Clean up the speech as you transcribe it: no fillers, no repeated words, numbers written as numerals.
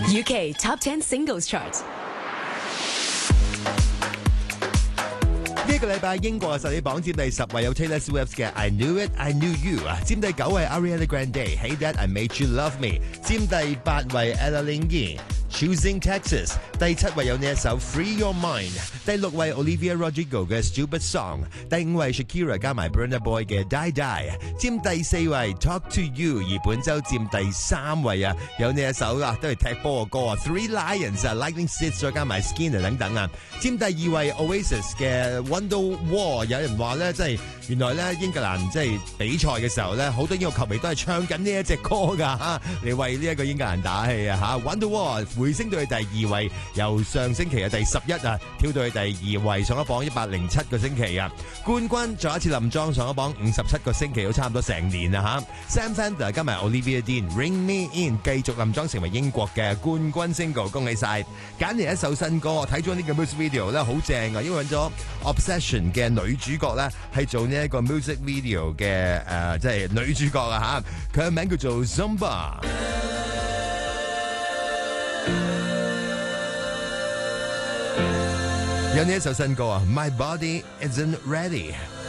UK Top 10 Singles Chart。 呢個禮拜英國嘅實力榜佔第10位有 Taylor Swift 嘅 I Knew It I Knew You 啊，佔第9位 Ariana Grande Hey That I Made You Love Me， 佔第8位 Ella Lingy。Choosing Texas 第7位有呢一首 Free Your Mind， 第6位 Olivia Rodrigo 嘅 Stupid Song， 第5位 Shakira 加埋 Burna Boy 嘅 Die Die， 佔第4位 Talk to You， 而本周佔第3位啊有呢一首啊都係踢波嘅歌啊 Three Lions 啊 Lightning Seeds 再加埋 Skinner 等等啊，佔第2位 Oasis 嘅 Wonderwall， 有人話咧即係原來咧英格蘭即係比賽嘅時候咧好多英國球迷都係唱緊呢一隻歌㗎嚇嚟為呢一個英格蘭打氣啊嚇 Wonderwall。回升到去第2位，由上星期嘅第11啊，跳到去第2位，上咗榜107個星期啊！冠軍再一次林莊上咗榜57個星期，都差唔多成年啦嚇。Sam Fender 加埋 Olivia Dean，Ring Me In 繼續林莊成為英國嘅冠軍 single， 恭喜晒！揀嚟一首新歌，睇咗呢個 music video 咧，好正啊！因為揾咗 Obsession 嘅女主角咧，係做呢一個 music video 嘅即係女主角啊嚇，佢嘅名叫做 Zumba。有呢一首新歌啊 ，My Body Isn't Ready。